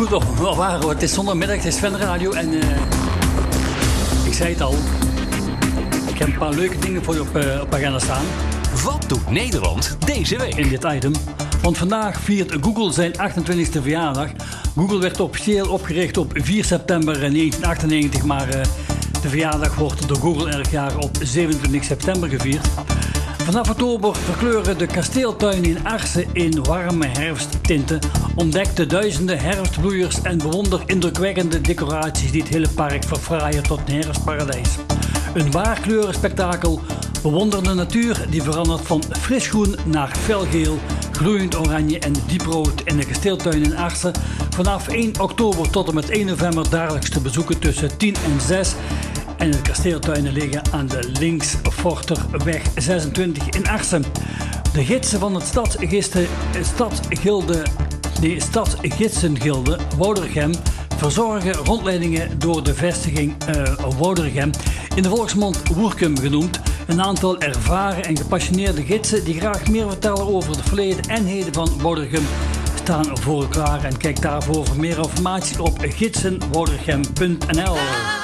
Goed, waar waren we? Het is zondagmiddag, het is Fan Radio en ik zei het al. Ik heb een paar leuke dingen voor je op agenda staan. Wat doet Nederland deze week? In dit item. Want vandaag viert Google zijn 28e verjaardag. Google werd officieel opgericht op 4 september 1998, maar de verjaardag wordt door Google elk jaar op 27 september gevierd. Vanaf oktober verkleuren de kasteeltuinen in Arcen in warme herfsttinten. Ontdek de duizenden herfstbloeiers en bewonder indrukwekkende decoraties die het hele park verfraaien tot een herfstparadijs. Een waar kleurenspektakel. Bewonder de natuur die verandert van frisgroen naar felgeel, gloeiend oranje en dieprood in de kasteeltuin in Arcen. Vanaf 1 oktober tot en met 1 november dagelijks te bezoeken tussen 10 en 6. En de kasteeltuinen liggen aan de Linksforterweg 26 in Arcen. De gidsen van het Stadsgidsengilde Wouderegem verzorgen rondleidingen door de vestiging Wouderegem, in de volksmond Woerkum genoemd. Een aantal ervaren en gepassioneerde gidsen die graag meer vertellen over het verleden en heden van Wouderegem staan voor u klaar. En kijk daarvoor voor meer informatie op gidsenwouderegem.nl.